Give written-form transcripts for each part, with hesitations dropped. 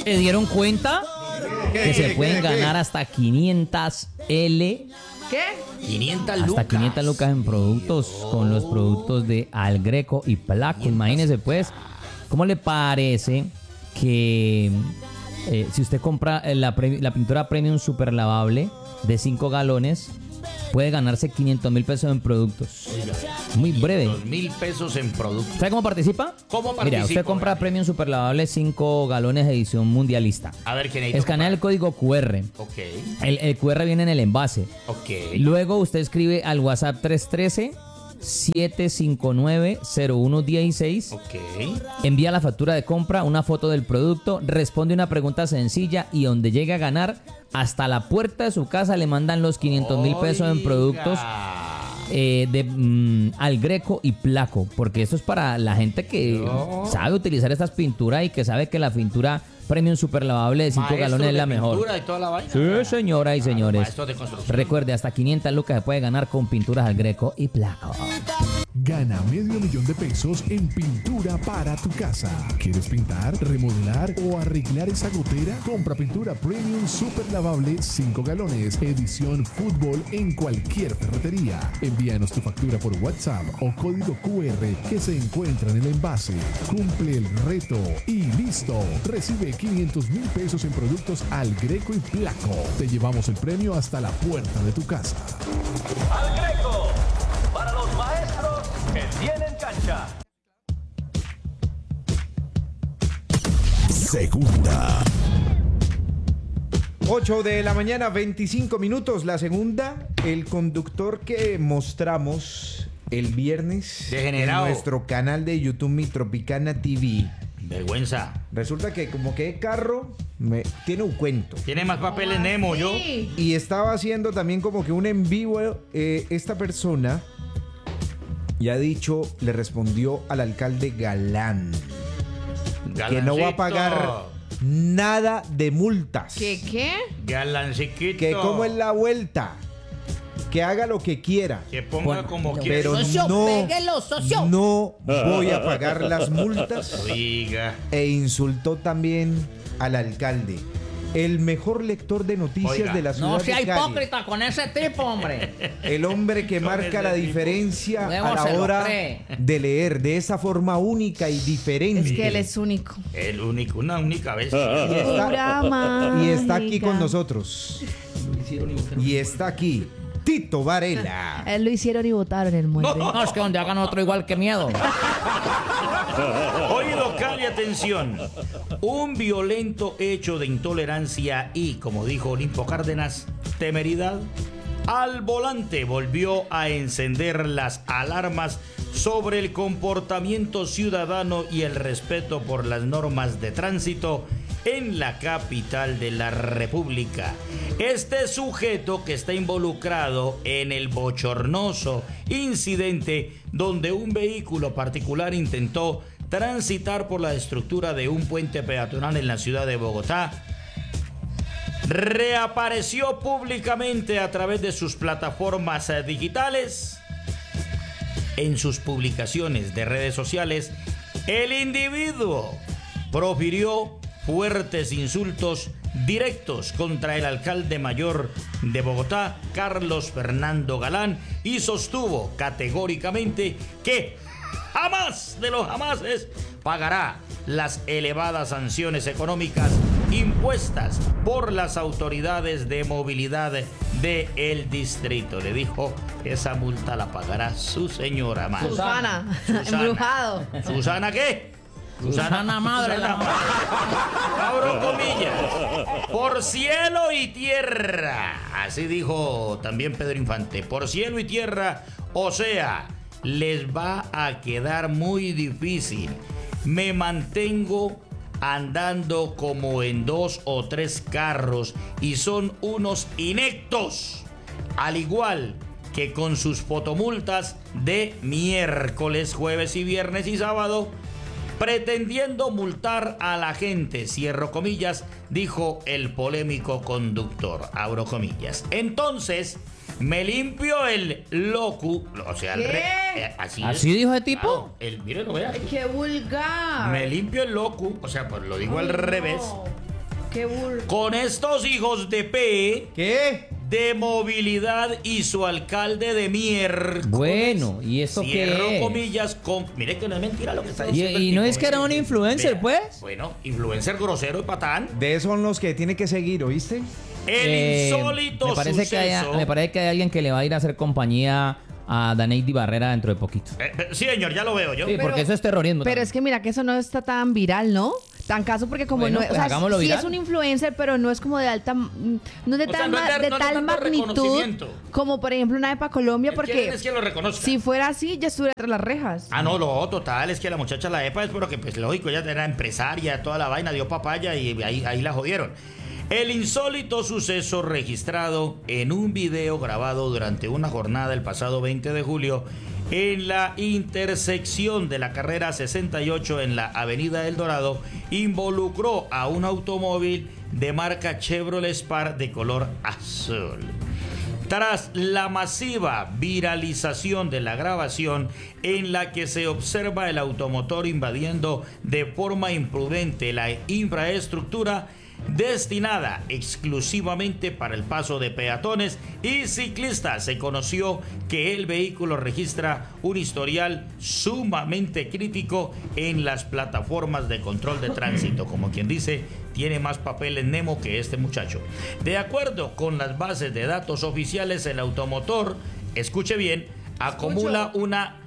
¿Se dieron cuenta? Que se pueden ganar hasta 500 L. ¿Qué? 500 lucas. Hasta 500 lucas en productos con los productos de Al Greco y Placo. Imagínese pues, ¿cómo le parece que si usted compra la pintura premium super lavable de 5 galones, puede ganarse 500 mil pesos en productos? Muy breve. 2.000 pesos en productos. ¿Sabe cómo participa? ¿Cómo Mira, participo? usted compra premium super lavable 5 galones edición mundialista. A ver, ¿qué necesito? Escanea el código QR. Ok, El QR viene en el envase. ok. Luego usted escribe al WhatsApp 313-759-0116. Ok. Envía la factura de compra, una foto del producto, responde una pregunta sencilla y donde llegue a ganar, hasta la puerta de su casa le mandan los 500 mil pesos en productos de Al Greco y Placo, porque esto es para la gente que sabe utilizar estas pinturas y que sabe que la pintura premium super lavable de 5 Maestro galones es de la mejor. pintura y toda la vaina. Sí, señoras y señores. Maestro de construcción. Recuerde, hasta 500 lucas se puede ganar con pinturas Al Greco y Placo. Gana $500,000 en pintura para tu casa. ¿Quieres pintar, remodelar o arreglar esa gotera? Compra pintura premium super lavable 5 galones, edición fútbol en cualquier ferretería. Envíanos tu factura por WhatsApp o código QR que se encuentra en el envase. Cumple el reto y listo. Recibe 500,000 pesos en productos Al Greco y Placo. Te llevamos el premio hasta la puerta de tu casa. Al Greco, para los maestros que tienen cancha. Segunda. 8 de la mañana, 25 minutos. La segunda, el conductor que mostramos el viernes Degenerado. en nuestro canal de YouTube Mi Tropicana TV. Vergüenza. Resulta que como que el carro tiene un cuento. Tiene más papeles Nemo, yo. Y estaba haciendo también como que un en vivo. Esta persona ya ha dicho, le respondió al alcalde Galán que no va a pagar nada de multas. ¿Qué? Galanciquito. Que como es la vuelta, que haga lo que quiera. Que ponga como quiera. Pero Socio, no, péguelo, socio. no voy a pagar las multas. Oiga. E insultó también al alcalde, el mejor lector de noticias Oiga, de la ciudad No de sea Cali. hipócrita con ese tipo, hombre. El hombre que Con marca ese la tipo. diferencia Luego a la se lo hora cree. de leer de esa forma única y diferente. Es que él es único. El único, una única vez. Y está aquí con nosotros. Y está aquí Tito Varela. Él lo hicieron y votaron el muelle. No, es que donde hagan otro igual que miedo. Oído, Cali, atención. Un violento hecho de intolerancia y, como dijo Olimpo Cárdenas, temeridad al volante volvió a encender las alarmas sobre el comportamiento ciudadano y el respeto por las normas de tránsito en la capital de la República. Este sujeto que está involucrado en el bochornoso incidente donde un vehículo particular intentó transitar por la estructura de un puente peatonal en la ciudad de Bogotá, reapareció públicamente a través de sus plataformas digitales. En sus publicaciones de redes sociales, el individuo profirió fuertes insultos directos contra el alcalde mayor de Bogotá, Carlos Fernando Galán, y sostuvo categóricamente que jamás de los jamases pagará las elevadas sanciones económicas impuestas por las autoridades de movilidad del distrito. Le dijo que esa multa la pagará su señora madre. Susana. Embrujado. ¿Susana qué? Susana madre. Abro comillas. Por cielo y tierra. Así dijo también Pedro Infante. Por cielo y tierra. O sea, les va a quedar muy difícil. Me mantengo andando como en 2 o 3 carros y son unos ineptos. Al igual que con sus fotomultas de miércoles, jueves y viernes y sábado, pretendiendo multar a la gente, cierro comillas, dijo el polémico conductor, abro comillas. Entonces, me limpio el locu, o sea, ¿Así dijo el tipo? Mire, lo vea. ¡Qué vulgar! Me limpio el locu, o sea, pues lo digo al revés. Qué burro. Con estos hijos de P, ¿Qué? de movilidad y su alcalde de miércoles. Bueno, ¿y eso Cierro qué? comillas con... Mire que no es mentira lo que está diciendo. Y el no tipo, es que era un influencer, Vea, pues. Bueno, influencer grosero y patán. De esos son los que tiene que seguir, ¿oíste? El insólito me parece suceso... me parece que hay alguien que le va a ir a hacer compañía a Daneidi Barrera dentro de poquito. Sí, señor, ya lo veo yo. Sí, Pero- porque eso es terrorismo. Pero también. es que mira que eso no está tan viral, ¿no? Tan caso porque como Bueno, no es, pues o sea, hagámoslo sí viral. es un influencer, pero no es como de alta, no es de O sea, tal, no es de- de no es tal tanto magnitud reconocimiento. como por ejemplo una EPA Colombia, Quieren porque es que lo reconozca. si fuera así ya estuviera tras las rejas. Ah, no, lo total, es que la muchacha la EPA es porque, pues lógico, ella era empresaria, toda la vaina, dio papaya y ahí la jodieron. El insólito suceso registrado en un video grabado durante una jornada el pasado 20 de julio en la intersección de la carrera 68 en la avenida El Dorado involucró a un automóvil de marca Chevrolet Spark de color azul. Tras la masiva viralización de la grabación en la que se observa el automotor invadiendo de forma imprudente la infraestructura destinada exclusivamente para el paso de peatones y ciclistas, se conoció que el vehículo registra un historial sumamente crítico en las plataformas de control de tránsito, como quien dice, tiene más papeles Nemo que este muchacho. De acuerdo con las bases de datos oficiales, el automotor, escuche bien, acumula una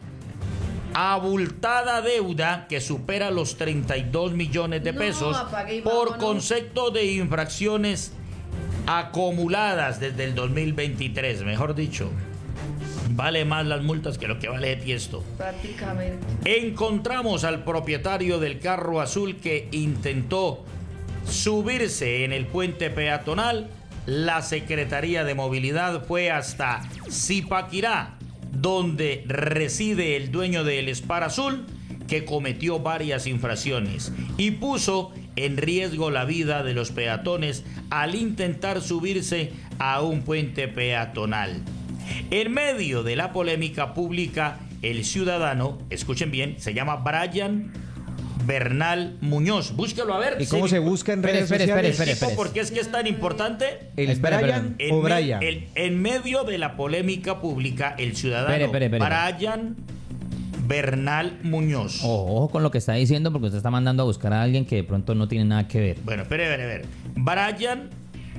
abultada deuda que supera los 32 millones de No, pesos apague y por vámonos. concepto de infracciones acumuladas desde el 2023. Mejor dicho, vale más las multas que lo que vale esto. Prácticamente. Encontramos al propietario del carro azul que intentó subirse en el puente peatonal. La Secretaría de Movilidad fue hasta Zipaquirá, donde reside el dueño del Spar azul, que cometió varias infracciones y puso en riesgo la vida de los peatones al intentar subirse a un puente peatonal. En medio de la polémica pública, el ciudadano, escuchen bien, se llama Brian Bernal Muñoz. Búsquelo a ver. ¿Y cómo se busca en redes sociales? Espere. ¿Por qué es que es tan importante? ¿El Espera, Brian En, o me- Brian? en medio de la polémica pública, el ciudadano Espere. Brian Bernal Muñoz. Ojo con lo que está diciendo porque usted está mandando a buscar a alguien que de pronto no tiene nada que ver. Bueno, espere. Brian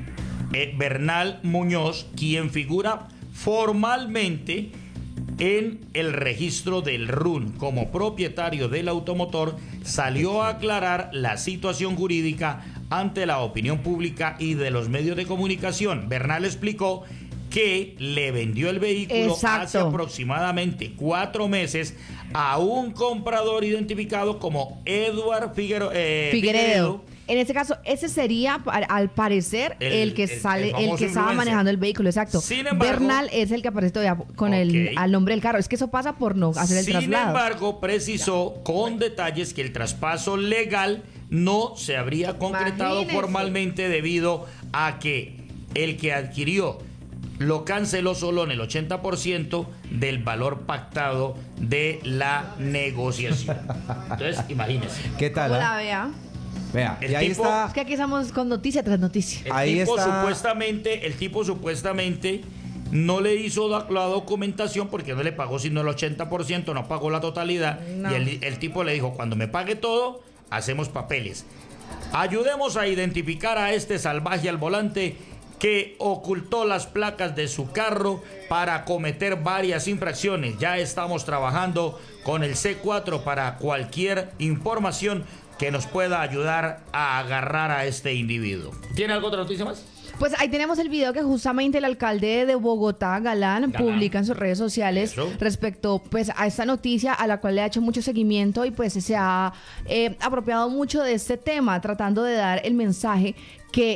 Bernal Muñoz, quien figura formalmente en el registro del RUN como propietario del automotor, salió a aclarar la situación jurídica ante la opinión pública y de los medios de comunicación. Bernal explicó que le vendió el vehículo Exacto. hace aproximadamente 4 meses a un comprador identificado como Edward Figueredo. En este caso, ese sería, al parecer, el que famoso estaba influencer. manejando el vehículo, exacto. Sin embargo- Bernal es el que aparece todavía con Ok. al nombre del carro. Es que eso pasa por no hacer el Sin traslado. embargo, precisó con detalles que el traspaso legal no se habría concretado Imagínese. formalmente debido a que el que adquirió lo canceló solo en el 80% del valor pactado de la negociación. Entonces, imagínense. ¿Qué tal? ¿Cómo la ah? vea? Vea, El y ahí tipo- está. Es que aquí estamos con noticia tras noticia. El Ahí tipo está. supuestamente no le hizo la documentación porque no le pagó sino el 80%, no pagó la totalidad. No. Y el tipo le dijo, cuando me pague todo, hacemos papeles. Ayudemos a identificar a este salvaje al volante que ocultó las placas de su carro para cometer varias infracciones. Ya estamos trabajando con el C4 para cualquier información que nos pueda ayudar a agarrar a este individuo. ¿Tiene alguna otra noticia más? Pues ahí tenemos el video que justamente el alcalde de Bogotá, Galán, publica en sus redes sociales Eso. respecto pues a esta noticia a la cual le ha hecho mucho seguimiento y pues se ha apropiado mucho de este tema, tratando de dar el mensaje que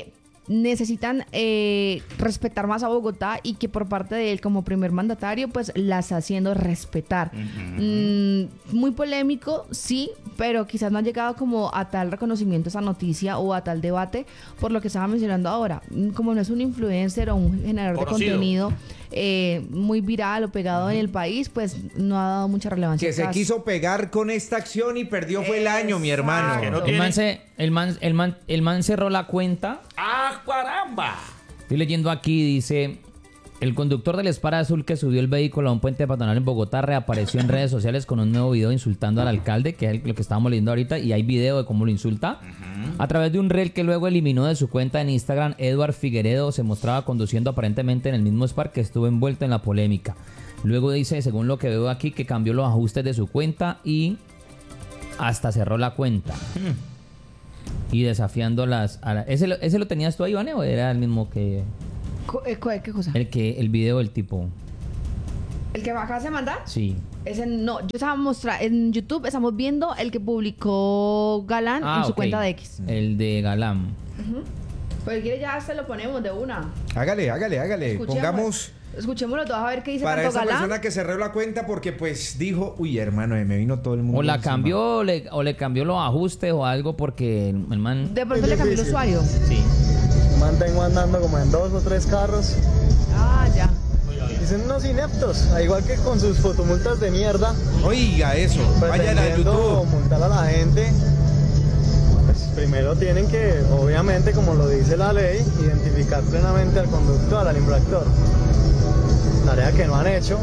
necesitan respetar más a Bogotá y que por parte de él como primer mandatario pues la está haciendo respetar. Muy polémico, sí, pero quizás no ha llegado como a tal reconocimiento esa noticia o a tal debate por lo que estaba mencionando ahora. Como no es un influencer o un generador de contenido muy viral o pegado en el país, pues no ha dado mucha relevancia. Que se quiso pegar con esta acción y perdió fue el año, mi hermano. Que no El man cerró la cuenta. ¡Ah, caramba! Estoy leyendo aquí, dice: el conductor del Spara Azul que subió el vehículo a un puente peatonal en Bogotá reapareció en redes sociales con un nuevo video insultando al alcalde, que es lo que estábamos leyendo ahorita, y hay video de cómo lo insulta. A través de un reel que luego eliminó de su cuenta en Instagram, Edward Figueredo se mostraba conduciendo aparentemente en el mismo Spar que estuvo envuelto en la polémica. Luego dice, según lo que veo aquí, que cambió los ajustes de su cuenta y hasta cerró la cuenta. Y desafiando ¿Ese lo tenías tú ahí, Ivane, o era el mismo que...? ¿Qué cosa? El video del tipo. ¿El que me acabas de mandar? Sí. Ese no, yo estaba mostrando en YouTube, estamos viendo el que publicó Galán en su cuenta de X. El de Galán. Pues si quiere ya se lo ponemos de una. Hágale. Escuchémoslo todos a ver qué dice para tanto esa Galán. persona que cerró la cuenta porque pues dijo, uy, hermano, me vino todo el mundo O la encima. cambió, o le cambió los ajustes o algo porque el man... De pronto le cambió el usuario. Sí. Mantengo andando como en 2 o 3 carros. Ah, ya. Dicen unos ineptos, al igual que con sus fotomultas de mierda. Oiga eso, vayan a pretendiendo YouTube. multar a la gente. Pues primero tienen que, obviamente, como lo dice la ley, identificar plenamente al conductor, al infractor. Tarea que no han hecho.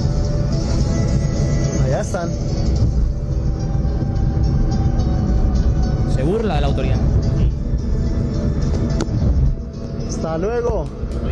Allá están. Se burla de la autoridad. Hasta luego.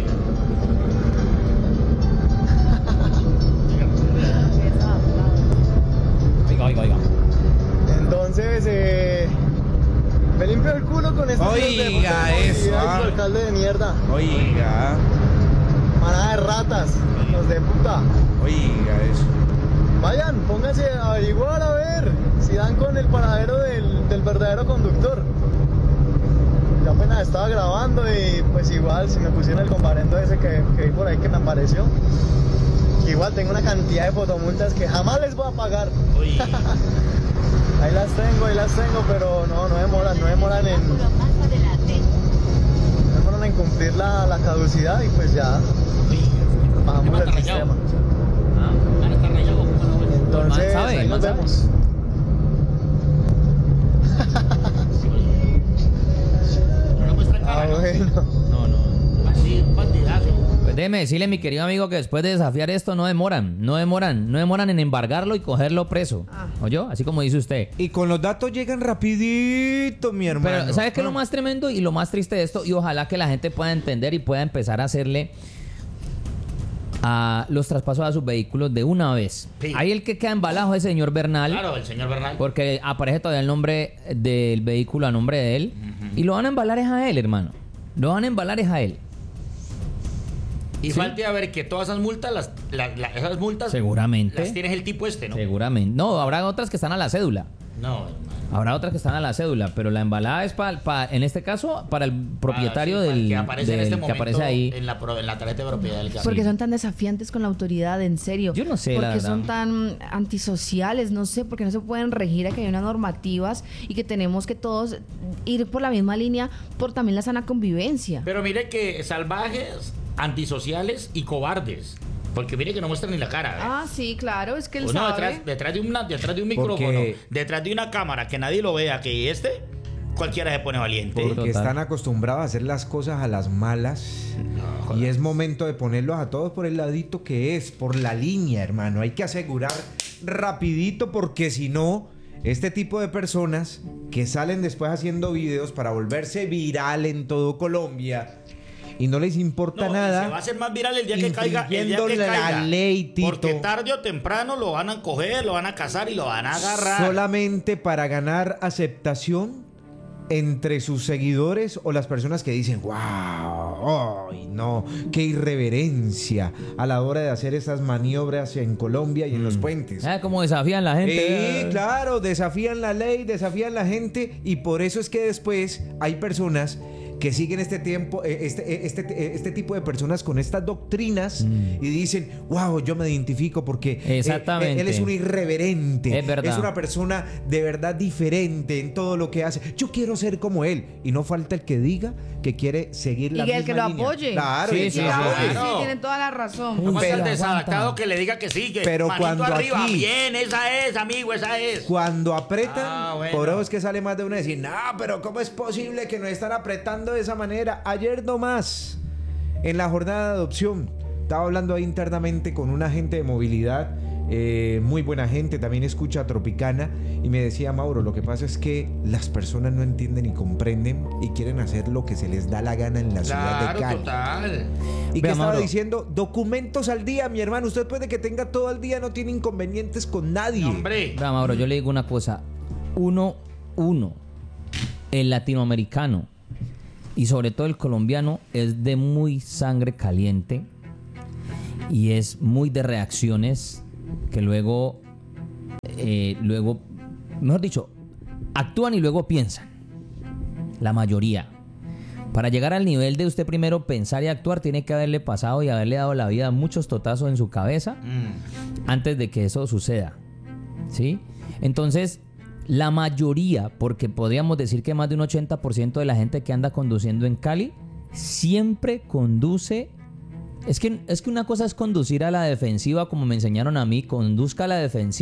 Oiga. Entonces, me limpio el culo con este Oiga, eso, alcalde de mierda. Oiga, Manada de ratas, los de puta. oiga eso. Vayan, pónganse a averiguar a ver si dan con el paradero del verdadero conductor. Yo apenas estaba grabando y pues igual si me pusieron el comparendo ese que vi por ahí que me apareció. Que igual tengo una cantidad de fotomultas que jamás les voy a pagar. Uy. Ahí las tengo, pero no demoran en cumplir la caducidad y pues ya bajamos el sistema. Entonces, ahí nos vemos. Bueno. No. Así, bandidazo. Pues déjeme decirle, mi querido amigo, que después de desafiar esto no demoran en embargarlo y cogerlo preso. ¿Oyó? Así como dice usted. Y con los datos llegan rapidito, mi hermano. Pero ¿sabes qué es lo más tremendo y lo más triste de esto? Y ojalá que la gente pueda entender y pueda empezar a hacerle a los traspasos a sus vehículos de una vez. Sí. Ahí el que queda embalado es el señor Bernal. Claro, el señor Bernal. Porque aparece todavía el nombre del vehículo a nombre de él. Y lo van a embalar es a él, hermano. Lo van a embalar es a él. Y falta a ver que todas esas multas, esas multas... Seguramente. Las tienes el tipo ¿no? Seguramente. No, habrá otras que están a la cédula. No, hermano. Habrá otras que están a la cédula, pero la embalada es en este caso, para el propietario del que aparece en este que momento aparece ahí. en la tarjeta de propiedad del carro. Porque son tan desafiantes con la autoridad, en serio. Yo no sé, la Porque verdad. son tan antisociales, no sé, porque no se pueden regir a que hay unas normativas y que tenemos que todos ir por la misma línea por también la sana convivencia. Pero mire que salvajes, antisociales y cobardes. Porque mire que no muestran ni la cara. Ah, sí, claro, es que él Uno sabe. detrás de un micrófono, detrás de una cámara, que nadie lo vea, que cualquiera se pone valiente. Porque Total. están acostumbrados a hacer las cosas a las malas. Y es momento de ponerlos a todos por el ladito que es, por la línea, hermano. Hay que asegurar rapidito porque si no, este tipo de personas que salen después haciendo videos para volverse viral en todo Colombia y no les importa nada. Se va a hacer más viral el día que caiga. La ley, Tito. Porque tarde o temprano lo van a coger, lo van a cazar y lo van a agarrar. Solamente para ganar aceptación entre sus seguidores o las personas que dicen, wow, ay, no, qué irreverencia a la hora de hacer esas maniobras en Colombia y en los puentes. Como desafían la gente. Sí, claro, desafían la ley, desafían la gente y por eso es que después hay personas que siguen este tipo de personas con estas doctrinas y dicen, wow, yo me identifico porque Exactamente. Él es un irreverente, Es verdad. es una persona de verdad diferente en todo lo que hace. Yo quiero ser como él. Y no falta el que diga que quiere seguir la Y misma el que lo línea. apoye. Claro, Sí, y sí, claro. sí, Sí, Claro. tienen toda la razón. No falta Pero el aguanta. desadaptado que le diga que sí, que Pero manito cuando arriba, aquí- bien, esa es, amigo, esa es. Cuando apretan, Bueno. por eso es que sale más de uno decir, no, pero ¿cómo es posible que nos están apretando de esa manera? Ayer nomás, en la jornada de adopción, estaba hablando ahí internamente con un agente de movilidad, muy buena gente, también escucha Tropicana, y me decía, Mauro, lo que pasa es que las personas no entienden y comprenden y quieren hacer lo que se les da la gana en la ciudad de Claro, Cali. total. ¿Y Vea, que estaba Mauro. diciendo? Documentos al día, mi hermano. Usted puede que tenga todo el día, no tiene inconvenientes con nadie. Hombre. Vea, Mauro, yo le digo una cosa. Uno, el latinoamericano y sobre todo el colombiano es de muy sangre caliente y es muy de reacciones que luego, mejor dicho, actúan y luego piensan. La mayoría. Para llegar al nivel de usted primero pensar y actuar, tiene que haberle pasado y haberle dado la vida muchos totazos en su cabeza antes de que eso suceda. ¿Sí? Entonces, la mayoría, porque podríamos decir que más de un 80% de la gente que anda conduciendo en Cali siempre conduce. Es que una cosa es conducir a la defensiva, como me enseñaron a mí, conduzca a la defensiva.